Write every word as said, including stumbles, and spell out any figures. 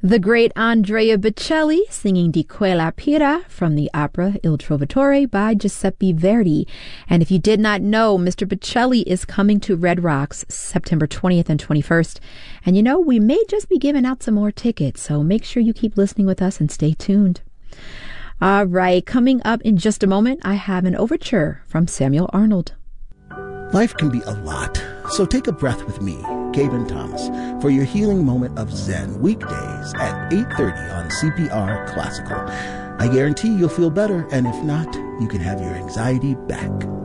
The great Andrea Bocelli singing Di Quella Pira from the opera Il Trovatore by Giuseppe Verdi. And if you did not know, Mister Bocelli is coming to Red Rocks September twentieth and twenty-first. And you know, we may just be giving out some more tickets, so make sure you keep listening with us and stay tuned. All right, coming up in just a moment, I have an overture from Samuel Arnold. Life can be a lot, so take a breath with me, Gaben Thomas, for your healing moment of Zen, weekdays at eight thirty on C P R Classical. I guarantee you'll feel better, and if not, you can have your anxiety back.